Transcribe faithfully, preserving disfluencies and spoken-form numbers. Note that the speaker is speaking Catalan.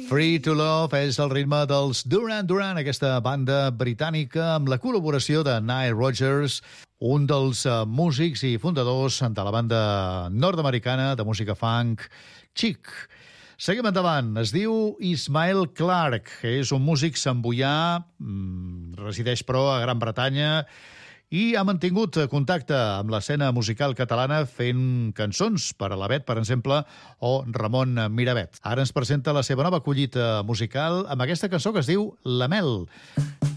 Free to Love és el ritme dels Duran Duran, aquesta banda britànica amb la col·laboració de Nile Rodgers, un dels uh, músics i fundadors de la banda nord-americana de música funk Chic. Seguim endavant. Es diu Ismael Clark, és un músic samboià, mmm, resideix però a Gran Bretanya i ha mantingut contacte amb l'escena musical catalana fent cançons per a la Bet, per exemple, o Ramon Miravet. Ara ens presenta la seva nova collita musical amb aquesta cançó que es diu La Mel.